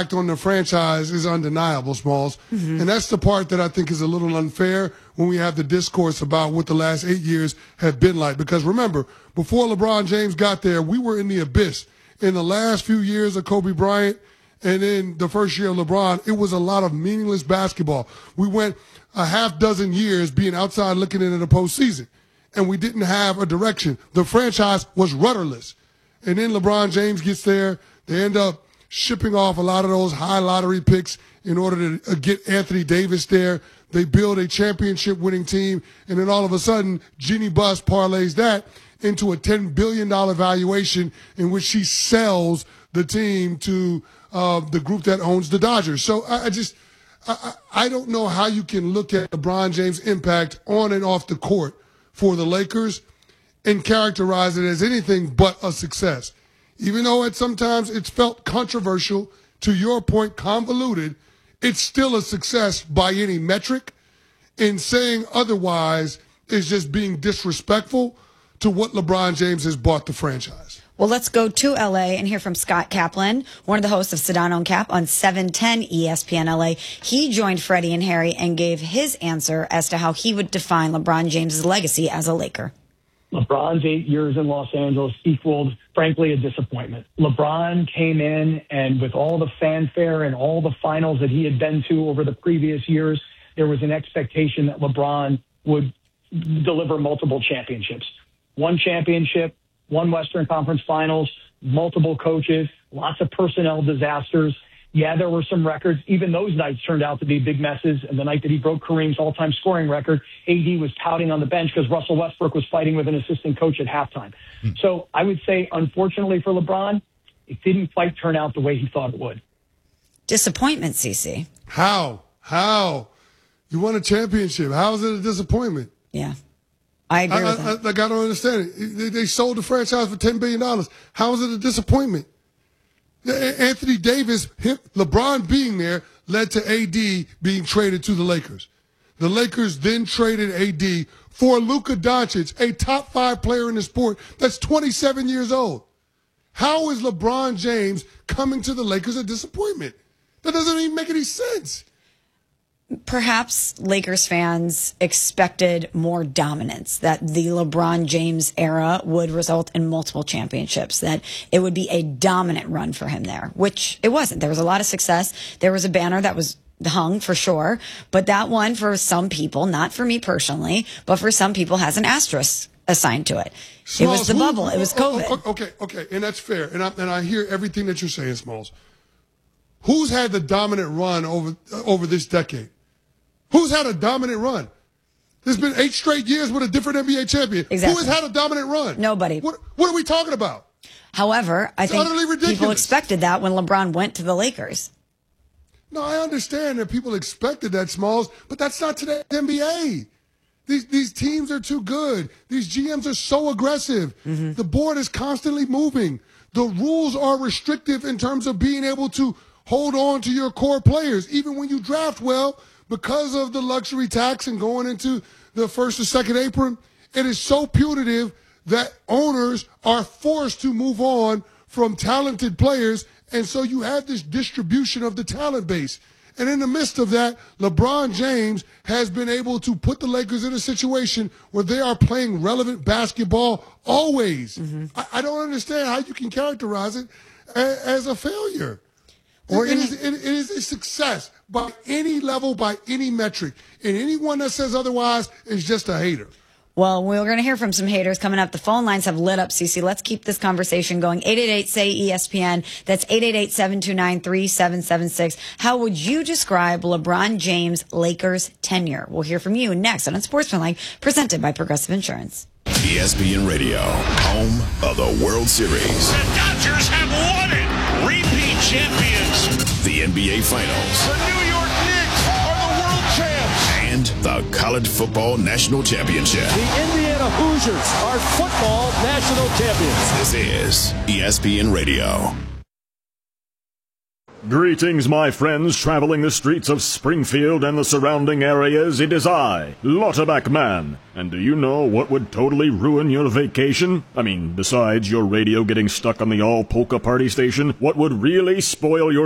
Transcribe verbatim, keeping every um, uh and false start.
on the franchise is undeniable, Smalls. Mm-hmm. And that's the part that I think is a little unfair when we have the discourse about what the last eight years have been like. Because remember, before LeBron James got there, we were in the abyss. In the last few years of Kobe Bryant and then the first year of LeBron, it was a lot of meaningless basketball. We went a half dozen years being outside looking into the postseason, and we didn't have a direction. The franchise was rudderless. And then LeBron James gets there. They end up shipping off a lot of those high lottery picks in order to get Anthony Davis there. They build a championship-winning team, and then all of a sudden, Jeannie Buss parlays that into a ten billion dollars valuation in which she sells the team to uh, the group that owns the Dodgers. So I, I just I, I don't know how you can look at LeBron James' impact on and off the court for the Lakers and characterize it as anything but a success. Even though at sometimes it's felt controversial, to your point, convoluted, it's still a success by any metric. And saying otherwise is just being disrespectful to what LeBron James has bought the franchise. Well, let's go to L A and hear from Scott Kaplan, one of the hosts of Sedano and Cap on seven ten E S P N L A. He joined Freddie and Harry and gave his answer as to how he would define LeBron James's legacy as a Laker. LeBron's eight years in Los Angeles equaled, frankly, a disappointment. LeBron came in, and with all the fanfare and all the finals that he had been to over the previous years, there was an expectation that LeBron would deliver multiple championships. One championship, one Western Conference Finals, multiple coaches, lots of personnel disasters. Yeah, there were some records. Even those nights turned out to be big messes. And the night that he broke Kareem's all-time scoring record, A D was touting on the bench because Russell Westbrook was fighting with an assistant coach at halftime. Hmm. So I would say, unfortunately for LeBron, it didn't quite turn out the way he thought it would. Disappointment, Cece. How? How? You won a championship. How is it a disappointment? Yeah. I agree I, with I, that. I, like, I don't understand it. They, they sold the franchise for ten billion dollars. How is it a disappointment? Anthony Davis, him, LeBron being there, led to A D being traded to the Lakers. The Lakers then traded A D for Luka Doncic, a top five player in the sport that's twenty-seven years old. How is LeBron James coming to the Lakers a disappointment? That doesn't even make any sense. Perhaps Lakers fans expected more dominance, that the LeBron James era would result in multiple championships, that it would be a dominant run for him there, which it wasn't. There was a lot of success. There was a banner that was hung for sure, but that one for some people, not for me personally, but for some people has an asterisk assigned to it. Smalls, it was the who, bubble. It was COVID. Okay, okay, and that's fair. And I, and I hear everything that you're saying, Smalls. Who's had the dominant run over over this decade? Who's had a dominant run? There's been eight straight years with a different N B A champion. Exactly. Who has had a dominant run? Nobody. What, what are we talking about? However, I it's think utterly ridiculous. People expected that when LeBron went to the Lakers. No, I understand that people expected that, Smalls, but that's not today's N B A. These these teams are too good. These G Ms are so aggressive. Mm-hmm. The board is constantly moving. The rules are restrictive in terms of being able to hold on to your core players, even when you draft well. Because of the luxury tax and going into the first or second apron, it is so punitive that owners are forced to move on from talented players, and so you have this distribution of the talent base. And in the midst of that, LeBron James has been able to put the Lakers in a situation where they are playing relevant basketball always. Mm-hmm. I, I don't understand how you can characterize it as, as a failure. It is, it is a success by any level, by any metric. And anyone that says otherwise is just a hater. Well, we're going to hear from some haters coming up. The phone lines have lit up, Cece. Let's keep this conversation going. eight eight eight, S A Y, E S P N. That's eight eight eight, seven two nine, three seven seven six. How would you describe LeBron James' Lakers tenure? We'll hear from you next on Unsportsmanlike, presented by Progressive Insurance. E S P N Radio, home of the World Series. The Dodgers have won it. Repeat champions. The N B A Finals. The New York Knicks are the world champs. And the College Football National Championship. The Indiana Hoosiers are football national champions. This is E S P N Radio. Greetings, my friends, traveling the streets of Springfield and the surrounding areas. It is I, Lauterbach Man. And do you know what would totally ruin your vacation? I mean, besides your radio getting stuck on the all-polka party station, what would really spoil your